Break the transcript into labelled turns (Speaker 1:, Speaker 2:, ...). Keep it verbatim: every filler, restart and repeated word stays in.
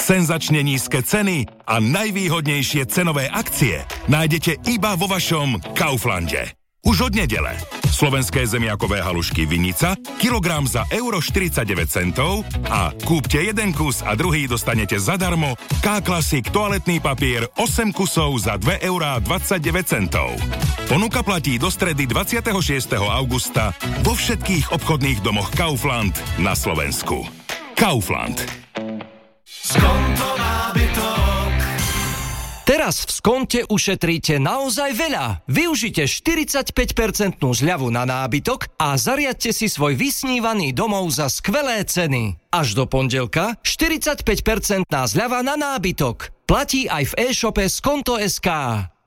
Speaker 1: Senzačne nízke ceny a najvýhodnejšie cenové akcie nájdete iba vo vašom Kauflande. Už od nedele. Slovenské zemiakové halušky Vinica, kilogram za euro štyridsaťdeväť centov a kúpte jeden kus a druhý dostanete zadarmo K-Classic toaletný papier osem kusov za dve eurá dvadsaťdeväť centov. Ponuka platí do stredy dvadsiateho šiesteho augusta vo všetkých obchodných domoch Kaufland na Slovensku. Kaufland.
Speaker 2: Skonto nábytok.
Speaker 3: Teraz v Skonte ušetríte naozaj veľa. Využite štyridsaťpäť percent zľavu na nábytok a zariadte si svoj vysnívaný domov za skvelé ceny. Až do pondelka štyridsaťpäť percent zľava na nábytok. Platí aj v e-shope Skonto bodka es ká.